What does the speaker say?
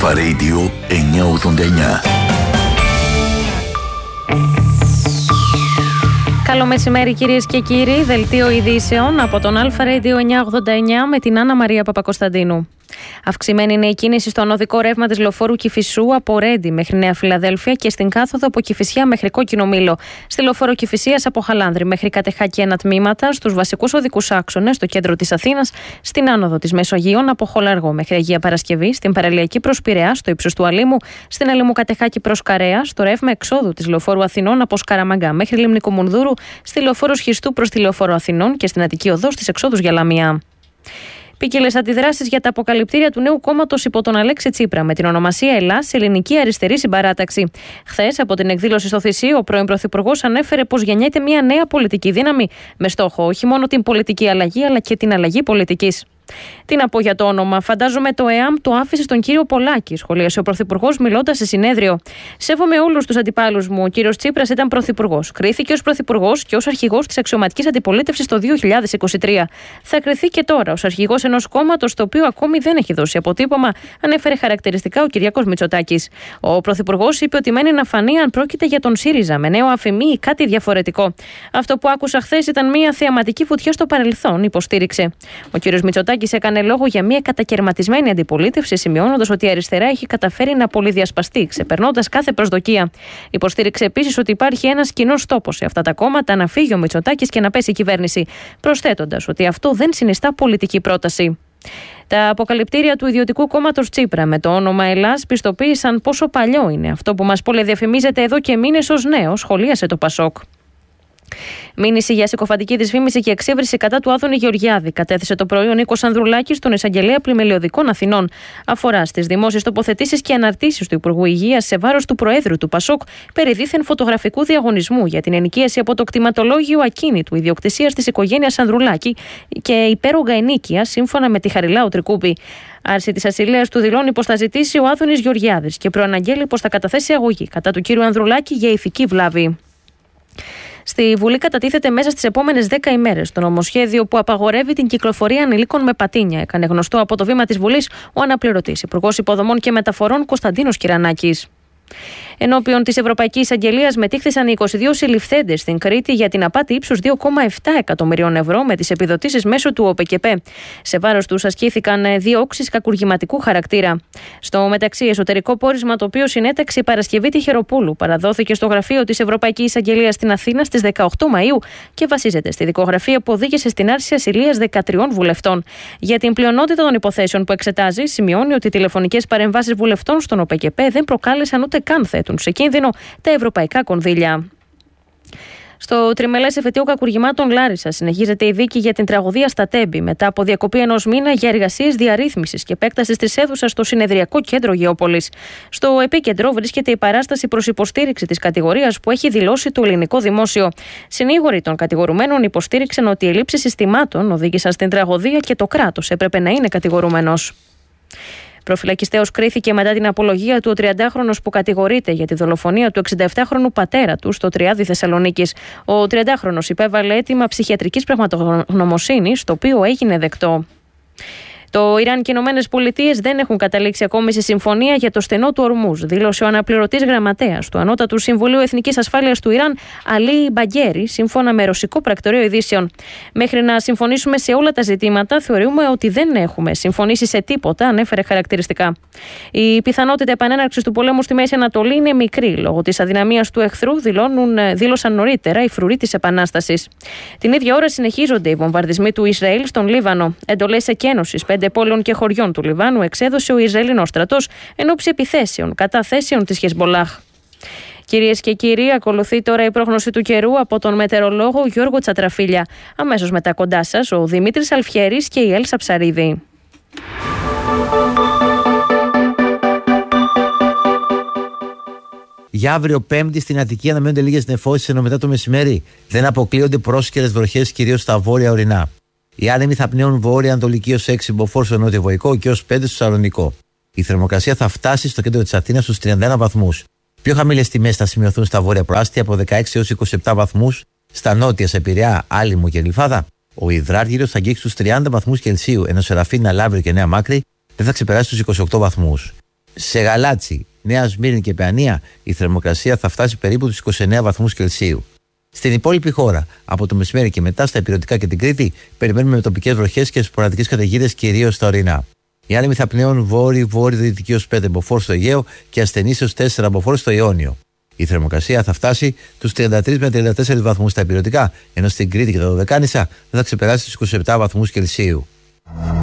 Αλφα Radio 989. Καλό μεσημέρι κυρίες και κύριοι, δελτίο ειδήσεων από τον Αλφα Radio 989 με την Άννα Μαρία Παπακοσταντίνου. Αυξημένη είναι η κίνηση στο ανωδικό ρεύμα της λεωφόρου Κηφισού από Ρέντι μέχρι Νέα Φιλαδέλφια και στην κάθοδο από Κηφισιά μέχρι Κόκκινο Μήλο. Στη λεωφόρο Κηφισίας από Χαλάνδρη μέχρι Κατεχάκη ανατμήματα, στους βασικούς οδικούς άξονες, στο κέντρο της Αθήνας, στην άνοδο της Μεσογείων από Χολαργό μέχρι Αγία Παρασκευή, στην παραλιακή προς Πειραιά, στο ύψος του Αλήμου, στην Αλήμου Κατεχάκη προς Καρέα, στο ρεύμα εξόδου της λεωφόρου Αθηνών από Σκαραμαγκά μέχρι Λίμνικο Μουνδούρου, στη λεωφόρο Σχιστού προς τη λεωφόρο Αθηνών και στην Αττική Οδό στις εξόδους για Λαμία. Ποικίλες αντιδράσεις για τα αποκαλυπτήρια του νέου κόμματος υπό τον Αλέξη Τσίπρα με την ονομασία Ελλάς Ελληνική Αριστερή Συμπαράταξη. Χθες, από την εκδήλωση στο Θησίο, ο πρώην Πρωθυπουργός ανέφερε πως γεννιέται μια νέα πολιτική δύναμη με στόχο όχι μόνο την πολιτική αλλαγή αλλά και την αλλαγή πολιτικής. Τι να πω για το όνομα, φαντάζομαι το ΕΑΜ το άφησε στον κύριο Πολάκη, σχολίασε ο Πρωθυπουργός μιλώντας σε συνέδριο. Σέβομαι όλους τους αντιπάλους μου. Ο κύριος Τσίπρας ήταν Πρωθυπουργός. Κρίθηκε ως Πρωθυπουργός και ως αρχηγός της αξιωματικής αντιπολίτευσης το 2023. Θα κριθεί και τώρα ως αρχηγός ενός κόμματος το οποίο ακόμη δεν έχει δώσει αποτύπωμα, ανέφερε χαρακτηριστικά ο Κυριάκος Μητσοτάκης. Ο Πρωθυπουργός είπε ότι μένει να φανεί αν πρόκειται για τον ΣΥΡΙΖΑ με νέο αφημί ή κάτι διαφορετικό. Αυτό που άκουσα χθες ήταν μια θεαματική φωτιά στο παρελθόν, υποστήριξε. Ο κύριος Μητσοτάκης έκανε λόγο για μια κατακαιρματισμένη αντιπολίτευση, σημειώνοντας ότι η αριστερά έχει καταφέρει να πολυδιασπαστεί, ξεπερνώντας κάθε προσδοκία. Υποστήριξε επίσης ότι υπάρχει ένας κοινός τόπος σε αυτά τα κόμματα να φύγει ο Μητσοτάκης και να πέσει η κυβέρνηση, προσθέτοντας ότι αυτό δεν συνιστά πολιτική πρόταση. Τα αποκαλυπτήρια του ιδιωτικού κόμματος Τσίπρα με το όνομα Ελλάς πιστοποίησαν πόσο παλιό είναι αυτό που μας πολυδιαφημίζεται εδώ και μήνες ως νέο, σχολίασε το Πασόκ. Μήνυση για συκοφαντική δυσφήμιση και εξέβριση κατά του Άδωνη Γεωργιάδη κατέθεσε το πρωί ο Νίκος Ανδρουλάκης στον εισαγγελέα πλημελιωδικών Αθηνών. Αφορά στις δημόσιες τοποθετήσεις και αναρτήσεις του Υπουργού Υγείας σε βάρος του Προέδρου του Πασόκ περί δίθεν φωτογραφικού διαγωνισμού για την ενοικίαση από το κτηματολόγιο ακίνητου ιδιοκτησίας της οικογένειας Ανδρουλάκη και υπέρογκα ενίκεια σύμφωνα με τη Χαριλάου Τρικούπη. Άρση της ασυλίας του δηλώνει πως θα ζητήσει ο Άδωνης Γεωργιάδης και προαναγγέλει πως θα καταθέσει αγωγή κατά του κ. Ανδρουλάκη για ηθική βλάβη. Στη Βουλή κατατίθεται μέσα στις επόμενες 10 ημέρες το νομοσχέδιο που απαγορεύει την κυκλοφορία ανηλίκων με πατίνια. Έκανε γνωστό από το βήμα της Βουλής ο αναπληρωτής Υπουργός Υποδομών και Μεταφορών Κωνσταντίνος Κυρανάκης. Ενώπιον της Ευρωπαϊκής Αγγελίας μετήχθησαν οι 22 συλληφθέντες στην Κρήτη για την απάτη ύψους 2,7 εκατομμυρίων ευρώ με τις επιδοτήσεις μέσω του ΟΠΕΚΕΠΕ. Σε βάρος τους ασκήθηκαν διώξεις κακουργηματικού χαρακτήρα. Στο μεταξύ, εσωτερικό πόρισμα το οποίο συνέταξε η Παρασκευή Τυχεροπούλου παραδόθηκε στο γραφείο της Ευρωπαϊκής Αγγελίας στην Αθήνα στις 18 Μαΐου και βασίζεται στη δικογραφία που οδήγησε στην άρση ασυλίας 13 βουλευτών. Για την πλειονότητα των υποθέσεων που εξετάζει, σημειώνει ότι οι τηλεφωνικές παρεμβάσεις βουλευτών στον ΟΠΕΚΕΠΕ δεν προκάλεσαν ούτε καν θέτουν σε κίνδυνο τα ευρωπαϊκά κονδύλια. Στο τριμελές εφετείο κακουργημάτων Λάρισα συνεχίζεται η δίκη για την τραγωδία στα Τέμπη μετά από διακοπή ενός μήνα για εργασίες διαρρύθμισης και επέκτασης της αίθουσας στο συνεδριακό κέντρο Γεώπολης. Στο επίκεντρο βρίσκεται η παράσταση προς υποστήριξη της κατηγορίας που έχει δηλώσει το ελληνικό δημόσιο. Συνήγοροι των κατηγορουμένων υποστήριξαν ότι οι ελλείψεις συστημάτων οδήγησαν στην τραγωδία και το κράτος έπρεπε να είναι κατηγορούμενος. Προφυλακιστέως κρίθηκε μετά την απολογία του ο 30χρονος που κατηγορείται για τη δολοφονία του 67χρονου πατέρα του στο Τριάδι Θεσσαλονίκης. Ο 30χρονος υπέβαλε αίτημα ψυχιατρικής πραγματογνωμοσύνης, το οποίο έγινε δεκτό. Το Ιράν και οι Ηνωμένες Πολιτείες δεν έχουν καταλήξει ακόμη σε συμφωνία για το στενό του Ορμούζ, δήλωσε ο αναπληρωτής γραμματέας του Ανώτατου Συμβουλίου Εθνικής Ασφάλειας του Ιράν, Αλή Μπαγκέρι, σύμφωνα με ρωσικό πρακτορείο ειδήσεων. Μέχρι να συμφωνήσουμε σε όλα τα ζητήματα, θεωρούμε ότι δεν έχουμε συμφωνήσει σε τίποτα, ανέφερε χαρακτηριστικά. Η πιθανότητα επανέναρξης του πολέμου στη Μέση Ανατολή είναι μικρή, λόγω της αδυναμίας του εχθρού, δήλωσαν νωρίτερα οι φρουροί της Επανάστασης. Την ίδια ώρα συνεχίζονται οι βομβαρδισμοί του Ισραήλ στον Λίβανο. Εντολές εκένωσης 5 πόλεων και χωριών του Λιβάνου εξέδωσε ο Ισραηλινός στρατός εν ώψη επιθέσεων κατά θέσεων της Χεσμολάχ. Κυρίες και κύριοι, ακολουθεί τώρα η πρόγνωση του καιρού από τον μετεωρολόγο Γιώργο Τσατραφίλια. Αμέσως μετά κοντά σας ο Δημήτρης Αλφιέρης και η Έλσα Ψαρίδη. Για αύριο Πέμπτη στην Αττική αναμένονται λίγες νεφώσεις, ενώ μετά το μεσημέρι δεν αποκλείονται πρόσκαιρες βροχές κυρίως στα βόρεια ορεινά. Οι άνεμοι θα πνέουν βόρεια-ανατολική ως 6 μποφόρ στο νότιο-βορικό και ως 5 στο Σαλονικό. Η θερμοκρασία θα φτάσει στο κέντρο της Αθήνας στους 31 βαθμούς. Πιο χαμηλές τιμές θα σημειωθούν στα βόρεια προάστια από 16 έως 27 βαθμούς, στα νότια σε Πειραιά, Άλυμο και Γλυφάδα. Ο υδράργυρος θα αγγίξει στους 30 βαθμούς Κελσίου, ενώ σε Ραφίνα, Λαύριο και Νέα Μάκρη δεν θα ξεπεράσει τους 28 βαθμούς. Σε Γαλάτσι, Νέα Σμύρνη και Παιανία η θερμοκρασία θα φτάσει περίπου τους 29 βαθμούς Κελσίου. Στην υπόλοιπη χώρα, από το μεσημέρι και μετά στα Ηπειρωτικά και την Κρήτη, περιμένουμε με τοπικές βροχές και σποραδικές καταιγίδες κυρίως στα ορεινά. Οι άνεμοι θα πνέουν βόρειο-δυτική ως 5 μποφόρ στο Αιγαίο και ασθενείς ως 4 μποφόρ στο Ιόνιο. Η θερμοκρασία θα φτάσει τους 33 με 34 βαθμούς στα Ηπειρωτικά, ενώ στην Κρήτη και τα Δωδεκάνησα δεν θα ξεπεράσει τους 27 βαθμούς Κελσίου.